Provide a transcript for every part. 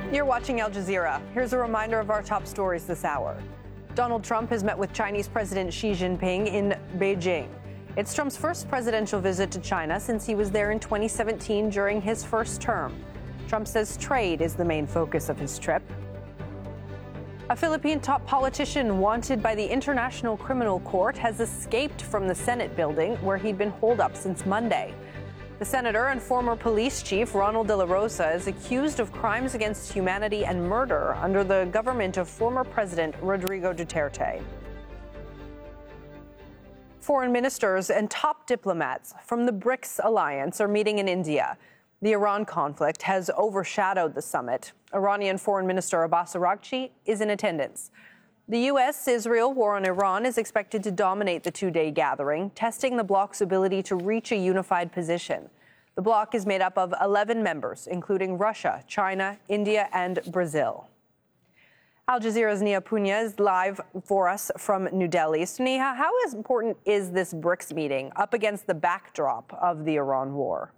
You're watching Al Jazeera. Here's a reminder of our top stories this hour. Donald Trump has met with Chinese President Xi Jinping in Beijing. It's Trump's first presidential visit to China since he was there in 2017 during his first term. Trump says trade is the main focus of his trip. A Philippine top politician wanted by the International Criminal Court has escaped from the Senate building where he'd been holed up since Monday. The senator and former police chief Ronald De La Rosa is accused of crimes against humanity and murder under the government of former President Rodrigo Duterte. Foreign ministers and top diplomats from the BRICS alliance are meeting in India. The Iran conflict has overshadowed the summit. Iranian Foreign Minister Abbas Araghchi is in attendance. The U.S.-Israel war on Iran is expected to dominate the two-day gathering, testing the bloc's ability to reach a unified position. The bloc is made up of 11 members, including Russia, China, India, and Brazil. Al Jazeera's Neha Punya is live for us from New Delhi. So, Neha, how important is this BRICS meeting up against the backdrop of the Iran war?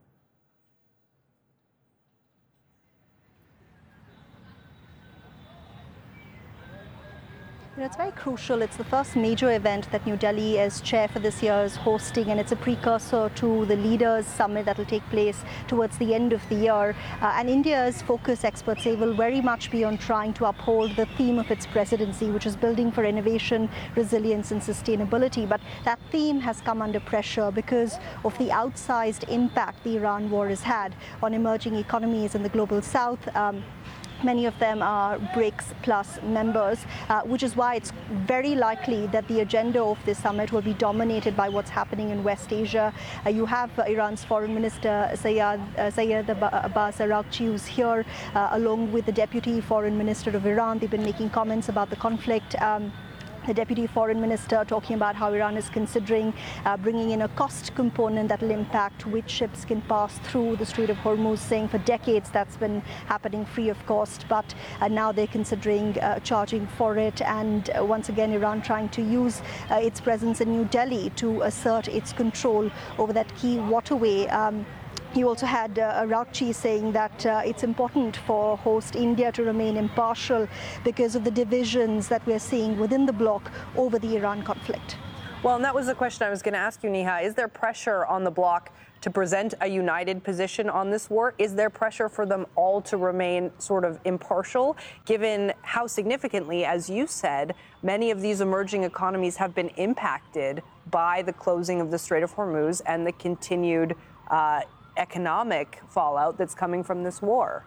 It's very crucial. It's the first major event that New Delhi, as chair for this year, is hosting, and it's a precursor to the Leaders Summit that will take place towards the end of the year. And India's focus, experts say, will very much be on trying to uphold the theme of its presidency, which is building for innovation, resilience and sustainability. But that theme has come under pressure because of the outsized impact the Iran war has had on emerging economies in the global south. Many of them are BRICS plus members, which is why it's very likely that the agenda of this summit will be dominated by what's happening in West Asia. You have Iran's Foreign Minister Sayed Abbas Araghchi, who's here, along with the Deputy Foreign Minister of Iran. They've been making comments about the conflict. The Deputy Foreign Minister talking about how Iran is considering bringing in a cost component that will impact which ships can pass through the Strait of Hormuz, saying for decades that's been happening free of cost, but now they're considering charging for it. And once again, Iran trying to use its presence in New Delhi to assert its control over that key waterway. You also had Araghchi saying that it's important for host India to remain impartial because of the divisions that we're seeing within the bloc over the Iran conflict. Well, and that was the question I was going to ask you, Neha. Is there pressure on the bloc to present a united position on this war? Is there pressure for them all to remain sort of impartial, given how significantly, as you said, many of these emerging economies have been impacted by the closing of the Strait of Hormuz and the continued economic fallout that's coming from this war?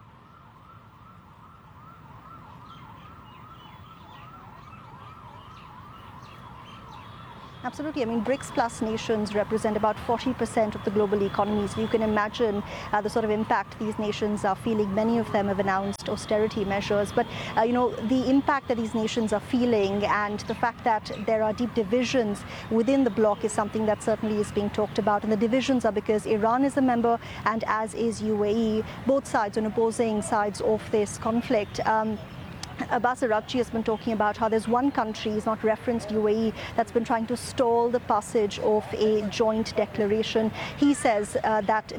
Absolutely. I mean, BRICS plus nations represent about 40% of the global economy. So you can imagine the sort of impact these nations are feeling. Many of them have announced austerity measures. But, the impact that these nations are feeling and the fact that there are deep divisions within the bloc is something that certainly is being talked about. And the divisions are because Iran is a member and as is UAE, both sides on opposing sides of this conflict. Abbas Araghchi has been talking about how there's one country, he's not referenced UAE, that's been trying to stall the passage of a joint declaration. He says that